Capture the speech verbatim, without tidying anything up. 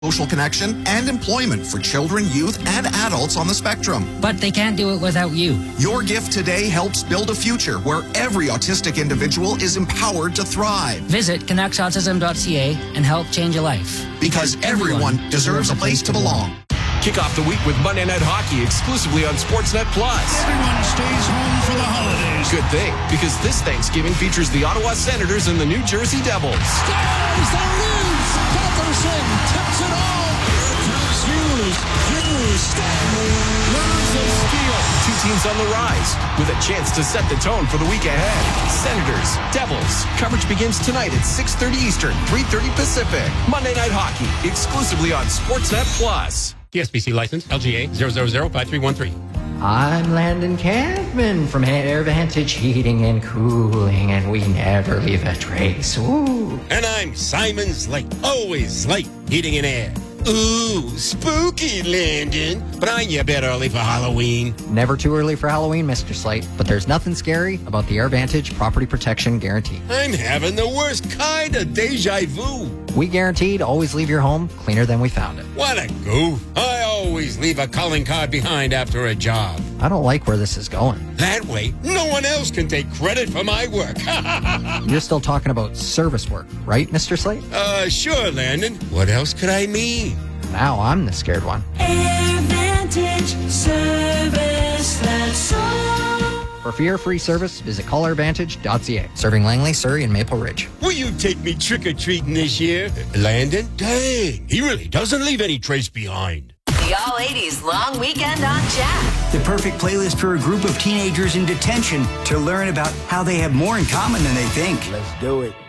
social connection, and employment for children, youth, and adults on the spectrum. But they can't do it without you. Your gift today helps build a future where every autistic individual is empowered to thrive. Visit connects autism dot c a and help change a life. Because everyone deserves a place to belong. Kick off the week with Monday Night Hockey exclusively on Sportsnet Plus. Everyone stays home for the holidays. Good thing, because this Thanksgiving features the Ottawa Senators and the New Jersey Devils. Stars, they lose. Pettersson tips it all. Here comes Hughes. Hughes. Stanley learns of steal. Two teams on the rise with a chance to set the tone for the week ahead. Senators, Devils. Coverage begins tonight at six thirty Eastern, three thirty Pacific. Monday Night Hockey exclusively on Sportsnet Plus. T S B C license L G A zero zero zero five three one three. I'm Landon Campman from Air Vantage Heating and Cooling, and we never leave a trace. Ooh. And I'm Simon Slate, always late, heating and air. Ooh, spooky, Landon. But aren't you a bit early for Halloween? Never too early for Halloween, Mister Slate, but there's nothing scary about the Air Vantage Property Protection Guarantee. I'm having the worst kind of deja vu. We guarantee to always leave your home cleaner than we found it. What a goof. I always leave a calling card behind after a job. I don't like where this is going. That way, no one else can take credit for my work. You're still talking about service work, right, Mister Slate? Uh, sure, Landon. What else could I mean? Now I'm the scared one. Air Vantage Service, that's all. For fear-free service, visit call air vantage dot c a. Serving Langley, Surrey, and Maple Ridge. Will you take me trick-or-treating this year? Landon? Dang, he really doesn't leave any trace behind. The All eighties Long Weekend on Jack. The perfect playlist for a group of teenagers in detention to learn about how they have more in common than they think. Let's do it.